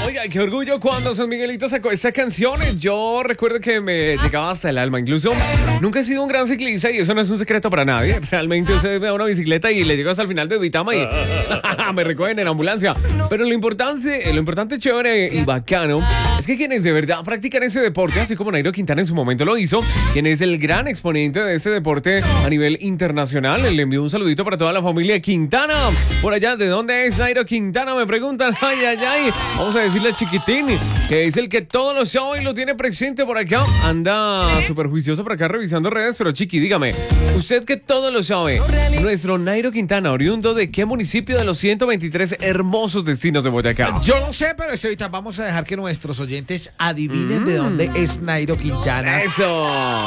Oiga, qué orgullo cuando San Miguelito sacó esta canción. Yo recuerdo que me llegaba hasta el alma. Incluso nunca he sido un gran ciclista y eso no es un secreto para nadie. Realmente usted ve a una bicicleta y le llego hasta el final de Duitama y me recogen en ambulancia. Pero lo importante, chévere y bacano es que quienes de verdad practican ese deporte, así como Nairo Quintana en su momento lo hizo, quien es el gran exponente de este deporte a nivel internacional, le envío un saludito para toda la familia Quintana. Por allá, ¿de dónde es Nairo Quintana? Me preguntan. Ay, ay, ay. Vamos a decirle a Chiquitín, que es el que todo lo sabe y lo tiene presente por acá. Anda súper juicioso por acá revisando redes, pero Chiqui, dígame, usted que todo lo sabe, nuestro Nairo Quintana, oriundo de qué municipio de los 123 hermosos destinos de Boyacá. Yo no sé, pero ahorita vamos a dejar que nuestros oyentes adivinen de dónde es Nairo Quintana. ¡Eso!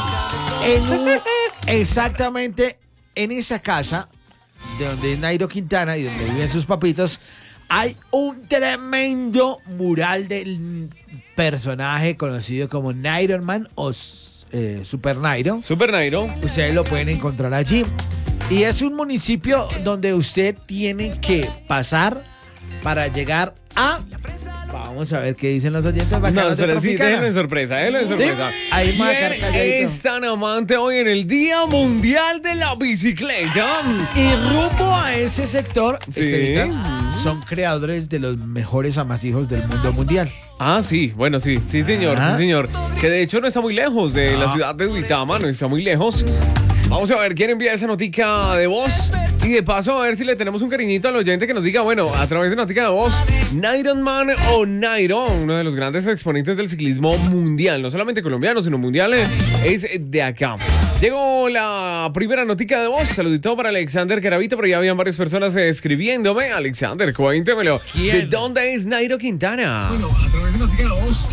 Exactamente en esa casa de donde es Nairo Quintana y donde viven sus papitos, hay un tremendo mural del personaje conocido como Nairo Man o Super Nairo. Super Nairo. Ustedes lo pueden encontrar allí. Y es un municipio donde usted tiene que pasar para llegar a... Vamos a ver qué dicen los oyentes bacanos de Tropicana. Déjenme sorpresa, sorpresa. Sí, ahí ¿Quién es tan amante hoy en el Día Mundial de la Bicicleta? Y rumbo a ese sector, Sí. Son creadores de los mejores amasijos del mundo mundial. Ah, sí, bueno, sí, señor, Ajá. sí, señor. Que de hecho no está muy lejos de la ciudad de Duitama, no está muy lejos. Vamos a ver quién envía esa notica de voz. Y de paso, a ver si le tenemos un cariñito al oyente que nos diga, bueno, a través de notica de voz, Naironman o Nairo, uno de los grandes exponentes del ciclismo mundial, no solamente colombiano, sino mundial, es de acá. Llegó la primera notica de voz. Saludito para Alexander Caravito, pero ya habían varias personas escribiéndome. Alexander, cuéntemelo. ¿Quién? ¿De dónde es Nairo Quintana? Bueno, a través de notica de voz,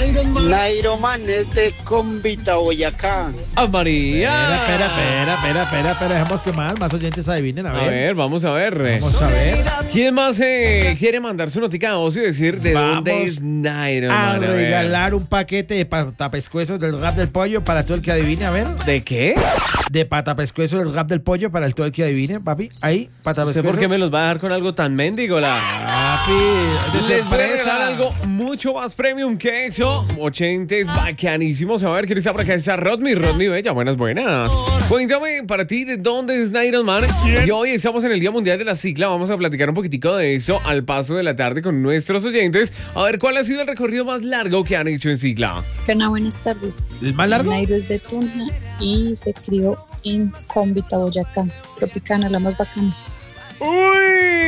Nairo Man es de Cómbita, Boyacá. ¡Ah, María! Espera, dejemos que más oyentes adivinen, A ver, vamos a ver. Vamos a ver. ¿Quién más quiere mandar su notica de voz y decir de dónde Vamos es Nairo? A Man? A ver. regalar un paquete de patapescuezos del rap del pollo para todo el que adivine, a ver. ¿De qué? De patapescuezos del rap del pollo para todo el que adivine, papi. Ahí, No sé patapescuezos. por qué me los va a dejar con algo tan mendigo, Papi, de Les voy a regalar sorpresa. algo mucho más premium que eso. Ochentes bacanísimos. A ver, ¿quién está por acá? Está Rodmi Bella. Buenas. Cuéntame para ti de dónde es Nairo Man. Y hoy estamos en el Día Mundial de la Cicla. Vamos a platicar un poquitico de eso al paso de la tarde con nuestros oyentes. A ver, ¿cuál ha sido el recorrido más largo que han hecho en cicla? Hola, buenas tardes. ¿El más largo? Nairo es de Tunja y se crió en Cómbita, Boyacá. Tropicana, la más bacana. ¡Uy!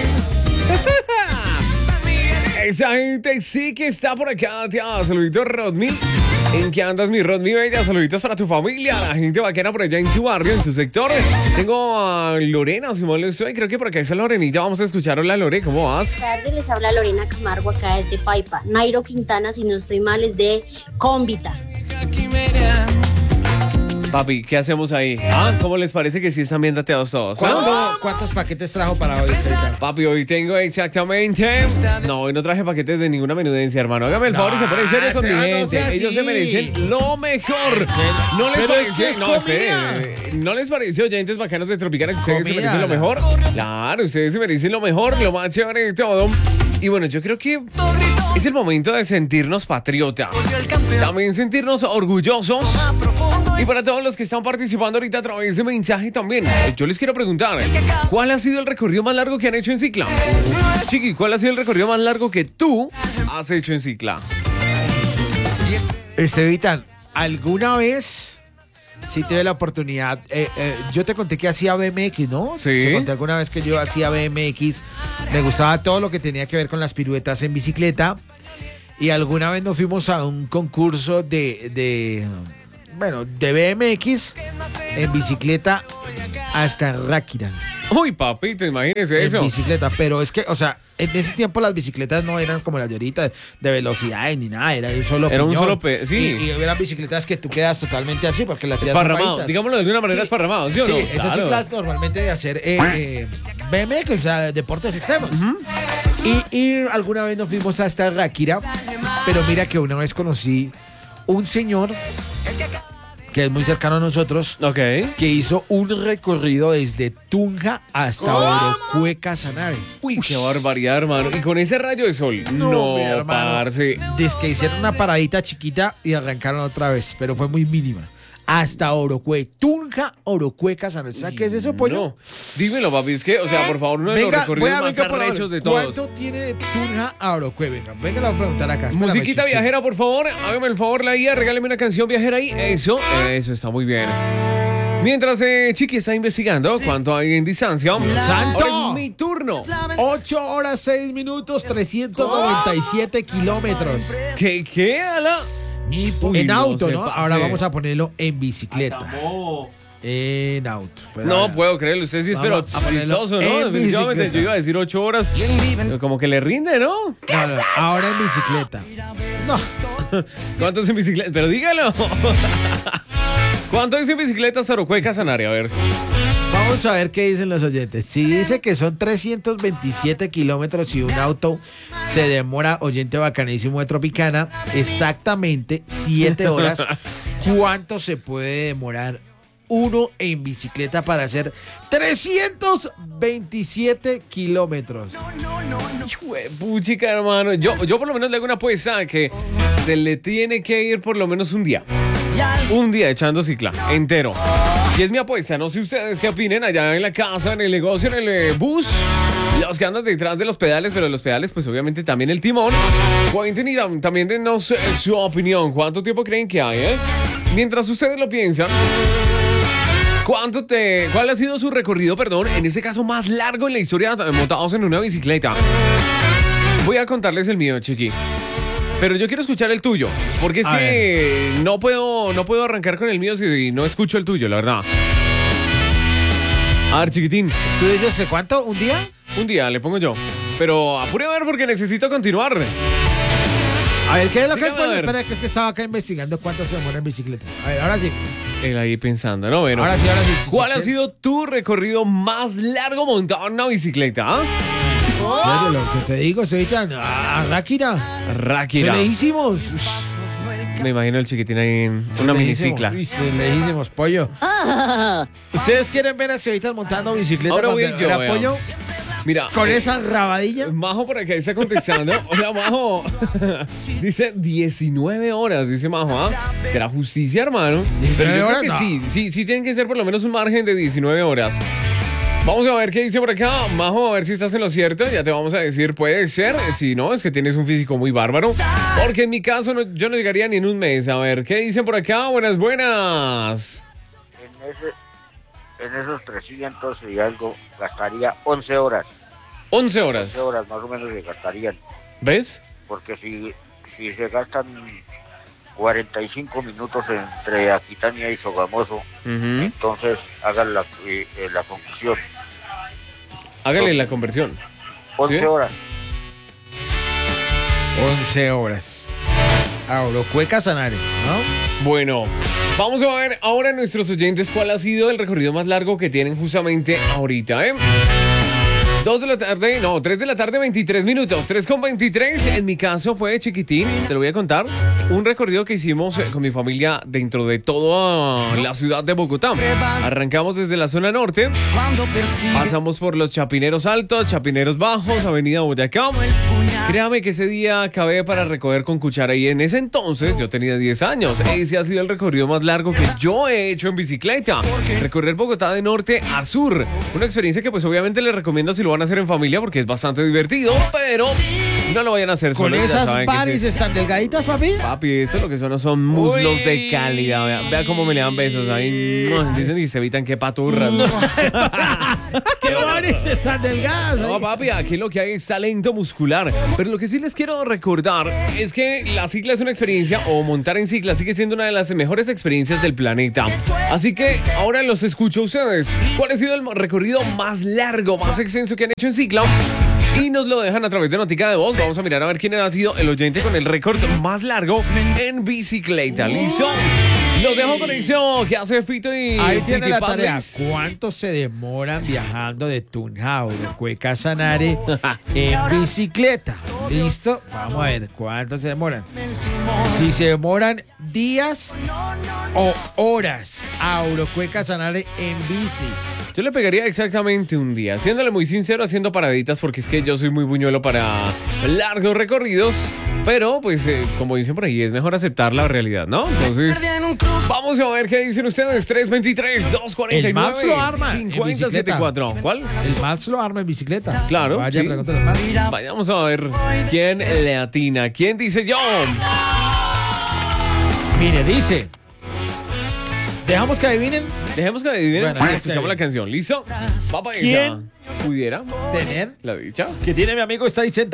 Esa gente sí que está por acá. Saluditos, Rodmi. ¿En qué andas, mi Rodmi Bella? Saluditos para tu familia, la gente bacana por allá en tu barrio, en tu sector. Tengo a Lorena, si mal no estoy. Creo que por acá está Lorenita. Vamos a escuchar. Hola, Lore, ¿cómo vas? Buenas tardes, les habla Lorena Camargo acá desde Paipa. Nairo Quintana, si no estoy mal, es de Cómbita. Papi, ¿qué hacemos ahí? ¿Cómo les parece que sí están bien dateados todos? ¿Cuántos paquetes trajo para hoy, señorita? Papi, hoy tengo exactamente... No, hoy no traje paquetes de ninguna menudencia, hermano. Hágame el favor y se pone serio con mi no gente. sea Ellos así. se merecen lo mejor. ¿No les Pero es pareció? que es No, comida. espere. ¿No les pareció, oyentes bacanos de Tropicana, que ustedes se Comida, merecen lo ¿no? mejor? Claro, ustedes se merecen lo mejor, lo más chévere de todo. Y bueno, yo creo que es el momento de sentirnos patriotas. También sentirnos orgullosos. Y para todos los que están participando ahorita a través de mensaje también, yo les quiero preguntar, ¿cuál ha sido el recorrido más largo que han hecho en cicla? Chiqui, ¿cuál ha sido el recorrido más largo que tú has hecho en cicla? Estevitan, ¿alguna vez sí tuve la oportunidad? Yo te conté que hacía BMX, ¿no? Sí. Te conté alguna vez que yo hacía BMX. Me gustaba todo lo que tenía que ver con las piruetas en bicicleta. Y alguna vez nos fuimos a un concurso de BMX en bicicleta hasta Ráquira. Uy, papito, imagínese En eso. bicicleta, pero es que, o sea, en ese tiempo las bicicletas no eran como las de ahorita, de velocidad ni nada, era un solo Era un piñón. solo sí. Y eran bicicletas que tú quedas totalmente así porque las hacías Esparramado, zurraditas. digámoslo de alguna manera, Sí. esparramado, ¿sí o no? Sí, esas Claro. ciclas normalmente de hacer BMX, o sea, deportes extremos. Y alguna vez nos fuimos hasta Ráquira, pero mira que una vez conocí un señor que es muy cercano a nosotros, Ok. que hizo un recorrido desde Tunja hasta Orocue, Casanare. Uy, qué barbaridad, hermano. Y con ese rayo de sol. No, mi hermano. parce. Dice que hicieron una paradita chiquita y arrancaron otra vez, pero fue muy mínima. Hasta Orocue, Tunja, Orocue, Casanare. ¿Sabes qué es eso, pollo? No. Dímelo, papi. Es que, o sea, por favor, uno de los recorridos más arrechos de todos. ¿Cuánto tiene de Tunja a Orocue? Venga, le voy a preguntar acá. Espérame, Musiquita Chichi. viajera, por favor. Hágame el favor, la guía. Regáleme una canción viajera ahí. Eso está muy bien. Mientras Chiqui está investigando cuánto hay en distancia. ¡Santo! Ahora es mi turno. 8 horas, 6 minutos, 397 kilómetros. ¿Qué, Ala? Uy, En auto, se ¿no? pase. Ahora vamos a ponerlo en bicicleta. Acabó. En auto. Pero No ahora, puedo creerlo. Usted sí es, pero Vamos a ponerlo chistoso, ¿no? en Definitivamente. bicicleta. Yo iba a decir 8 horas. Como que le rinde, ¿no? no, ahora en bicicleta. ¿Cuánto es en bicicleta? Pero dígalo. ¿Cuánto es en bicicleta hasta Orocue, Casanare? A ver. Vamos a ver qué dicen los oyentes. Si dice que son 327 kilómetros y un auto se demora, oyente bacanísimo de Tropicana, exactamente 7 horas, ¿cuánto se puede demorar uno en bicicleta para hacer 327 kilómetros? Puchica, hermano. Yo por lo menos le hago una apuesta que se le tiene que ir por lo menos un día. Un día echando cicla, entero. Y es mi apuesta. No sé ustedes qué opinen allá en la casa, en el negocio, en el bus. Los que andan detrás de los pedales, pero los pedales, pues obviamente también el timón. Cuenten y también denos su opinión. ¿Cuánto tiempo creen que hay, Mientras ustedes lo piensan, ¿cuál ha sido su recorrido, en este caso más largo en la historia montados en una bicicleta? Voy a contarles el mío, Chiqui. Pero yo quiero escuchar el tuyo, porque es que no puedo arrancar con el mío si no escucho el tuyo, la verdad. A ver, chiquitín, ¿Tú dices que cuánto? ¿Un día? un día le pongo yo. Pero apure a ver porque necesito continuar. A ver, ¿qué es lo que es? Dígame, a ver. Espera, que es que estaba acá investigando cuánto se demora en bicicleta. A ver, ahora sí. Él ahí pensando, ¿no? Bueno, Ahora sí. ¿cuál ha sido tu recorrido más largo montado en una bicicleta? Ya de lo que te digo, ahorita a Ráquira. Ráquira. Se lejísimos. Me imagino el chiquitín ahí en una minicicla. Se lejísimos, pollo. ¿Ustedes quieren ver a Cevitas montando bicicleta Ahora cuando voy yo, era vea. pollo? Mira, Con esa rabadilla. Majo por acá está contestando. Hola, Majo. Dice 19 horas, dice Majo. ¿Será justicia, hermano? Pero yo creo horas, que no. sí tienen que ser por lo menos un margen de 19 horas. Vamos a ver qué dice por acá. Majo, a ver si estás en lo cierto. Ya te vamos a decir, puede ser. Si no, es que tienes un físico muy bárbaro. Porque en mi caso yo no llegaría ni en un mes. A ver, ¿qué dicen por acá? Buenas. En esos 300 y algo gastaría 11 horas. 11 horas. 11 horas más o menos se gastarían. ¿Ves? Porque si se gastan 45 minutos entre Aquitania y Sogamoso, Ujú. entonces hagan la conclusión. Hágale la conversión. 11 ¿Sí? horas. 11 horas. Orocue, Casanare, ¿no? Bueno, vamos a ver ahora nuestros oyentes cuál ha sido el recorrido más largo que tienen justamente ahorita, 3 de la tarde, 23 minutos, 3:23. En mi caso fue chiquitín, te lo voy a contar. Un recorrido que hicimos con mi familia dentro de toda la ciudad de Bogotá. Arrancamos desde la zona norte, pasamos por los Chapineros Altos, Chapineros Bajos, Avenida Boyacá. Créame que ese día acabé para recoger con cuchara y en ese entonces yo tenía 10 años. Ese ha sido el recorrido más largo que yo he hecho en bicicleta. Recorrer Bogotá de norte a sur. Una experiencia que pues obviamente les recomiendo si lo van a hacer en familia porque es bastante divertido, pero no lo vayan a hacer Con solos. Ya esas saben que baris sí. están delgaditas, papi. Papi, esto lo que son muslos Uy. de calidad. Vea cómo me le dan besos ahí. Dicen y se evitan qué paturras. ¿Qué baris están delgadas? No, papi, aquí lo que hay es talento muscular. Pero lo que sí les quiero recordar es que la cicla es una experiencia, o montar en cicla sigue siendo una de las mejores experiencias del planeta. Así que ahora los escucho a ustedes. ¿Cuál ha sido el recorrido más largo, más extenso que han hecho en cicla? Y nos lo dejan a través de notica de voz. Vamos a mirar a ver quién ha sido el oyente con el récord más largo en bicicleta. ¿Listo? Los dejo con conexión que hace Fito y Ahí tiene la Titi tarea. Padres. ¿Cuánto se demoran viajando de Tunja a Orocue, Casanare en bicicleta? ¿Listo? Vamos a ver cuánto se demoran. Si se demoran días o horas a Aurocueca Sanare en bici. Yo le pegaría exactamente un día, siéndole muy sincero, haciendo paraditas, porque es que yo soy muy buñuelo para largos recorridos, pero pues como dicen por ahí, es mejor aceptar la realidad, ¿no? Entonces, vamos a ver qué dicen ustedes. 323-249. El Maps lo arma en 5074. ¿Cuál? El Maps lo arma en bicicleta. Claro, Vaya, sí. pregúntale al Maps. Vayamos a ver quién le atina. ¿Quién dice yo? Mire, dice. ¿Dejamos que adivinen? Dejemos que adivinen Bueno, y escuchamos la canción. ¿Listo? Papá, ¿Quién esa pudiera tener? la dicha. Que tiene mi amigo está ahí sentado.